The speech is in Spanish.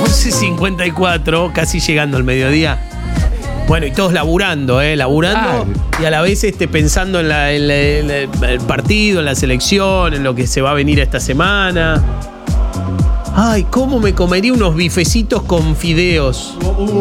11:54, casi llegando al mediodía. Bueno, y todos laburando, laburando. Y a la vez pensando en el partido, en la selección, en lo que se va a venir esta semana. Ay, cómo me comería unos bifecitos con fideos.